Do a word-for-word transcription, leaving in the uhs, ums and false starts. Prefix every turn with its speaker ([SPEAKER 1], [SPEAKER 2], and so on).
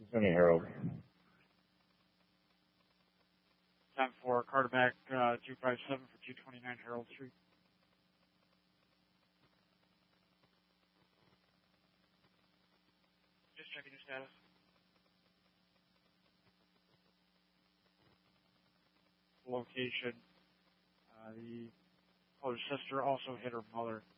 [SPEAKER 1] Tony Harold.
[SPEAKER 2] Time for Carterback uh, two five seven for two twenty-nine Harold Street. Just checking your status. Location. Uh, the older sister also hit her mother.